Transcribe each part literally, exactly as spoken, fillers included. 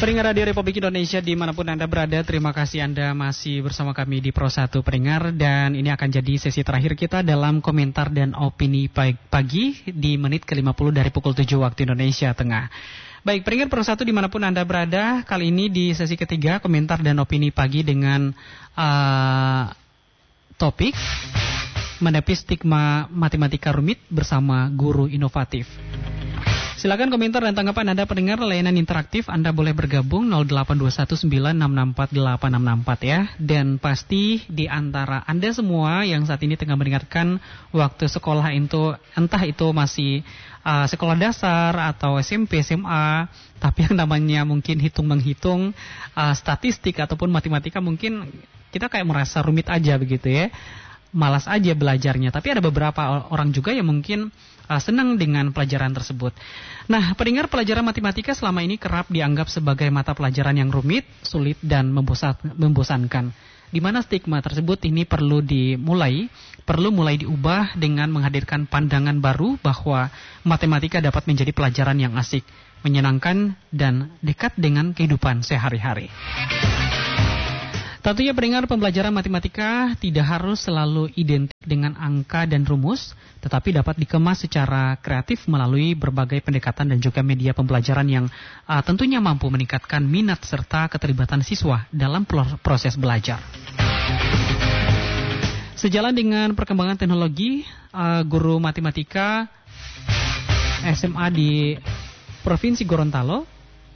Pendengar Radio Republik Indonesia dimanapun Anda berada, terima kasih Anda masih bersama kami di Pro satu Pendengar. Dan ini akan jadi sesi terakhir kita dalam komentar dan opini pagi di menit ke lima puluh dari pukul tujuh waktu Indonesia Tengah. Baik, pendengar Pro satu dimanapun Anda berada, kali ini di sesi ketiga komentar dan opini pagi dengan uh, topik menepis stigma matematika rumit bersama guru inovatif. Silakan komentar dan tanggapan Anda pendengar, layanan interaktif Anda boleh bergabung nol delapan dua satu sembilan enam enam empat delapan enam enam empat ya. Dan pasti di antara Anda semua yang saat ini tengah mendengarkan waktu sekolah itu, entah itu masih uh, sekolah dasar atau S M P, S M A, tapi yang namanya mungkin hitung-menghitung, uh, statistik ataupun matematika mungkin kita kayak merasa rumit aja begitu ya. Malas aja belajarnya, tapi ada beberapa orang juga yang mungkin uh, senang dengan pelajaran tersebut. Nah, pendengar, pelajaran matematika selama ini kerap dianggap sebagai mata pelajaran yang rumit, sulit, dan membosan, membosankan. Di mana stigma tersebut ini perlu dimulai, perlu mulai diubah dengan menghadirkan pandangan baru bahwa matematika dapat menjadi pelajaran yang asik, menyenangkan, dan dekat dengan kehidupan sehari-hari. Tentunya pendengar, pembelajaran matematika tidak harus selalu identik dengan angka dan rumus, tetapi dapat dikemas secara kreatif melalui berbagai pendekatan dan juga media pembelajaran yang uh, tentunya mampu meningkatkan minat serta keterlibatan siswa dalam proses belajar. Sejalan dengan perkembangan teknologi, uh, guru matematika S M A di Provinsi Gorontalo,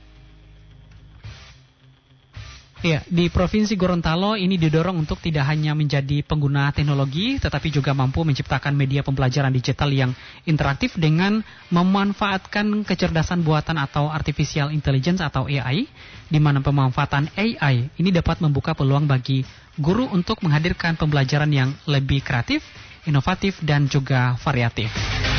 Ya, di Provinsi Gorontalo ini didorong untuk tidak hanya menjadi pengguna teknologi, tetapi juga mampu menciptakan media pembelajaran digital yang interaktif dengan memanfaatkan kecerdasan buatan atau artificial intelligence atau A I, di mana pemanfaatan A I ini dapat membuka peluang bagi guru untuk menghadirkan pembelajaran yang lebih kreatif, inovatif, dan juga variatif.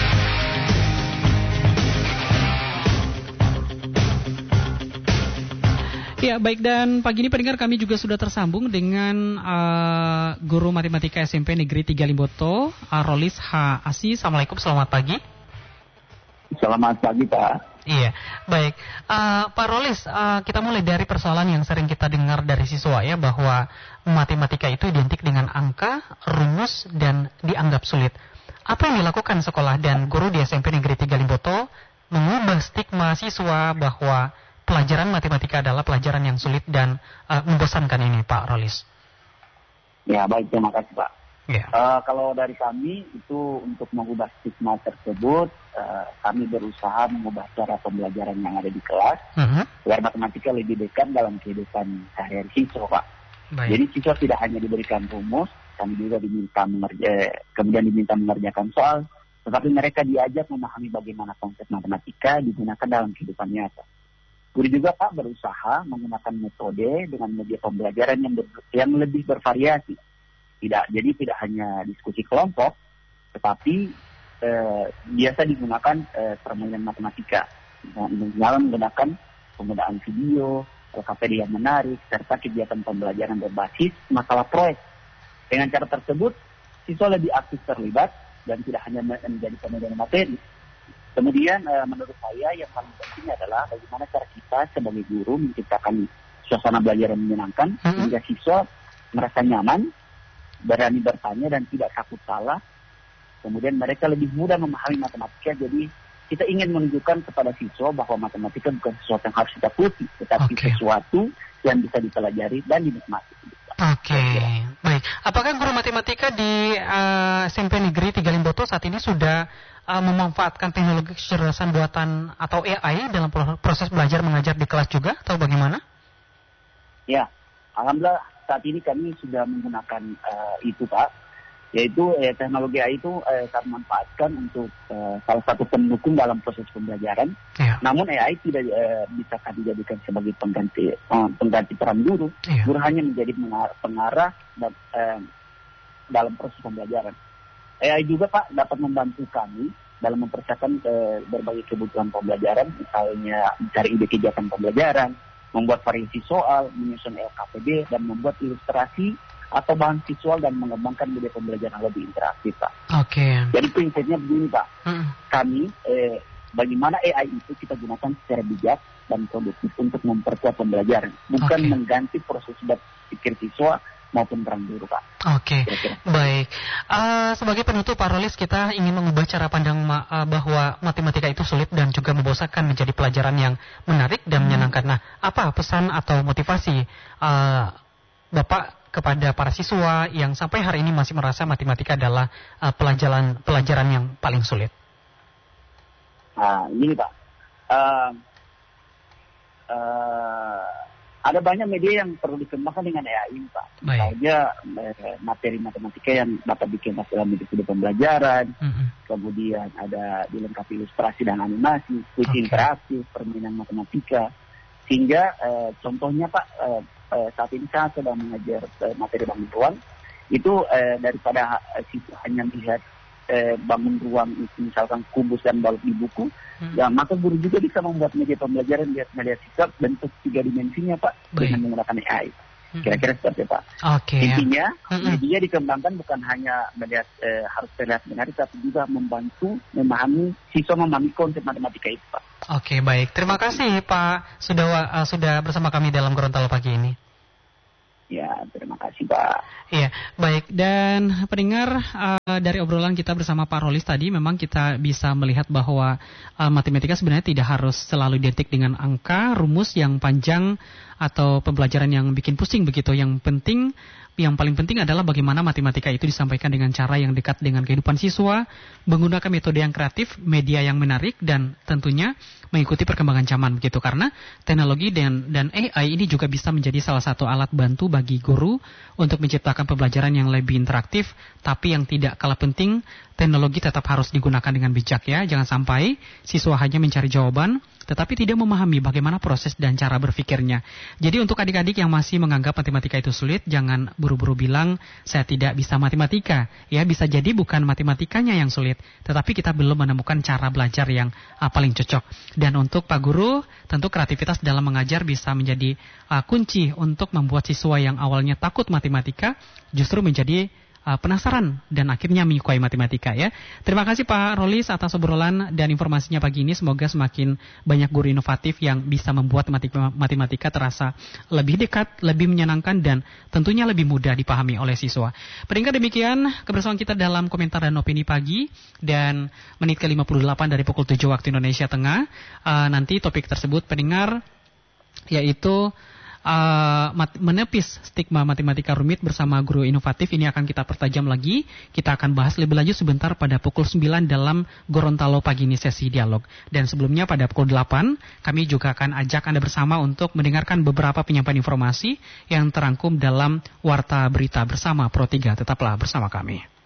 Ya, baik, dan pagi ini pendengar kami juga sudah tersambung dengan uh, guru matematika S M P Negeri tiga Limboto, uh, Rolis H. Asi. Assalamualaikum, selamat pagi. Selamat pagi, Pak. Iya, baik. Uh, Pak Rolis, uh, kita mulai dari persoalan yang sering kita dengar dari siswa ya, bahwa matematika itu identik dengan angka, rumus, dan dianggap sulit. Apa yang dilakukan sekolah dan guru di S M P Negeri tiga Limboto mengubah stigma siswa bahwa pelajaran matematika adalah pelajaran yang sulit dan uh, membosankan ini, Pak Rolis? Ya, baik, terima kasih, Pak. Ya. Uh, kalau dari kami itu untuk mengubah stigma tersebut, uh, kami berusaha mengubah cara pembelajaran yang ada di kelas, uh-huh. agar matematika lebih dekat dalam kehidupan sehari-hari siswa, Pak. Baik. Jadi siswa tidak hanya diberikan rumus, kami juga diminta mengerja, kemudian diminta mengerjakan soal, tetapi mereka diajak memahami bagaimana konsep matematika digunakan dalam kehidupan nyata. Guru juga, Pak, berusaha menggunakan metode dengan media pembelajaran yang, ber, yang lebih bervariasi. Tidak, jadi tidak hanya diskusi kelompok, tetapi eh, biasa digunakan eh, permainan matematika. Dalam menggunakan penggunaan video, L K P D yang menarik, serta kegiatan pembelajaran berbasis masalah proyek. Dengan cara tersebut, siswa lebih aktif terlibat dan tidak hanya menjadi pemegang materi. Kemudian uh, menurut saya yang paling penting adalah bagaimana cara kita sebagai guru menciptakan suasana belajar yang menyenangkan, hmm. sehingga siswa merasa nyaman, berani bertanya dan tidak takut salah. Kemudian mereka lebih mudah memahami matematika. Jadi kita ingin menunjukkan kepada siswa bahwa matematika bukan sesuatu yang harus ditakuti, tetapi okay. sesuatu yang bisa dipelajari dan dinikmati. Oke, okay. Baik. Apakah guru matematika di uh, S M P Negeri tiga Limboto saat ini sudah uh, memanfaatkan teknologi kecerdasan buatan atau A I dalam proses belajar mengajar di kelas juga, atau bagaimana? Ya, alhamdulillah saat ini kami sudah menggunakan uh, itu, Pak. Yaitu eh, teknologi A I itu eh, kami manfaatkan untuk eh, salah satu pendukung dalam proses pembelajaran. Ya. Namun A I tidak eh, bisa kami jadikan sebagai pengganti eh, pengganti peran guru. Ya. Guru hanya menjadi pengarah dan, eh, dalam proses pembelajaran. A I juga, Pak, dapat membantu kami dalam mempersiapkan eh, berbagai kebutuhan pembelajaran, misalnya mencari ide kegiatan pembelajaran, membuat variasi soal, menyusun L K P D, dan membuat ilustrasi atau bahan visual dan mengembangkan media pembelajaran lebih interaktif, Pak. Oke. Okay. Jadi prinsipnya begini, Pak. Hmm. Kami, eh, bagaimana A I itu kita gunakan secara bijak dan produktif untuk memperkuat pembelajaran, bukan okay. mengganti proses berpikir siswa maupun peran guru, Pak. Oke, okay. Baik. Uh, sebagai penutup, Pak Rolis, kita ingin mengubah cara pandang ma- uh, bahwa matematika itu sulit dan juga membosankan menjadi pelajaran yang menarik dan menyenangkan. Nah, apa pesan atau motivasi uh, Bapak kepada para siswa yang sampai hari ini masih merasa matematika adalah uh, pelajaran pelajaran yang paling sulit? Nah, ini Pak. Uh, uh, ada banyak media yang perlu dikembangkan dengan A I, Pak. Misalnya eh, materi matematika yang dapat dikemas dalam metode pembelajaran, mm-hmm. kemudian ada dilengkapi ilustrasi dan animasi, kuis okay. interaktif, permainan matematika, sehingga eh, contohnya Pak, eh, eh, saat ini saya sedang mengajar eh, materi bangun ruang, itu eh, daripada eh, siswa hanya melihat eh, bangun ruang itu misalkan kubus dan balut di buku, hmm. ya maka guru juga bisa membuat media pembelajaran lihat melihat sikap bentuk tiga dimensinya Pak. Baik. Dengan menggunakan A I. Hmm. Kira-kira seperti itu Pak. Okay, intinya ya. media dikembangkan bukan hanya melihat eh, harus terlihat menarik, tapi juga membantu memahami siswa memahami konsep matematika itu Pak. Oke, okay, baik. Terima kasih Pak sudah uh, sudah bersama kami dalam Gorontalo pagi ini. Ya, terima kasih Pak. Iya, baik. Dan pendengar, uh, dari obrolan kita bersama Pak Rolis tadi, memang kita bisa melihat bahwa uh, matematika sebenarnya tidak harus selalu identik dengan angka, rumus yang panjang, atau pembelajaran yang bikin pusing begitu. Yang penting, yang paling penting adalah bagaimana matematika itu disampaikan dengan cara yang dekat dengan kehidupan siswa, menggunakan metode yang kreatif, media yang menarik, dan tentunya mengikuti perkembangan zaman begitu. Karena teknologi dan dan A I ini juga bisa menjadi salah satu alat bantu bagi guru untuk menciptakan pembelajaran yang lebih interaktif, tapi yang tidak kalah penting, teknologi tetap harus digunakan dengan bijak ya. Jangan sampai siswa hanya mencari jawaban, tetapi tidak memahami bagaimana proses dan cara berpikirnya. Jadi untuk adik-adik yang masih menganggap matematika itu sulit, jangan buru-buru bilang saya tidak bisa matematika. Ya, bisa jadi bukan matematikanya yang sulit, tetapi kita belum menemukan cara belajar yang uh, paling cocok. Dan untuk Pak Guru, tentu kreativitas dalam mengajar bisa menjadi uh, kunci untuk membuat siswa yang awalnya takut matematika justru menjadi Uh, penasaran dan akhirnya menyukai matematika ya. Terima kasih Pak Rolis atas obrolan dan informasinya pagi ini. Semoga semakin banyak guru inovatif yang bisa membuat matematika, matematika terasa lebih dekat, lebih menyenangkan, dan tentunya lebih mudah dipahami oleh siswa. Pendengar, demikian kebersamaan kita dalam komentar dan opini pagi, dan menit ke lima puluh delapan dari pukul tujuh waktu Indonesia Tengah. Uh, nanti topik tersebut pendengar yaitu Uh, mat- menepis stigma matematika rumit bersama guru inovatif. Ini akan kita pertajam lagi. Kita akan bahas lebih lanjut sebentar pada pukul sembilan dalam Gorontalo pagi ini sesi dialog. Dan sebelumnya pada pukul delapan kami juga akan ajak Anda bersama untuk mendengarkan beberapa penyampaian informasi yang terangkum dalam Warta Berita bersama Pro tiga. Tetaplah bersama kami.